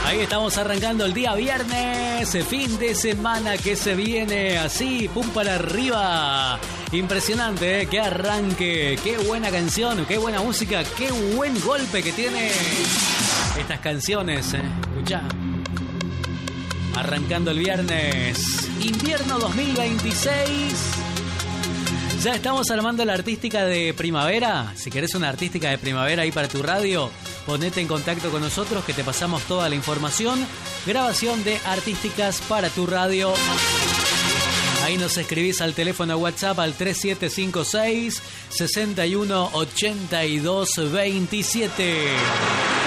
Ahí estamos arrancando el día viernes, fin de semana que se viene así, pum para arriba. Impresionante, ¿eh? Qué arranque, qué buena canción, qué buena música, qué buen golpe que tiene estas canciones, ¿eh? Escuchá. Arrancando el viernes, invierno 2026. Ya estamos armando la artística de primavera. Si querés una artística de primavera ahí para tu radio, ponete en contacto con nosotros que te pasamos toda la información. Grabación de artísticas para tu radio. Ahí nos escribís al teléfono WhatsApp al 3756 618227.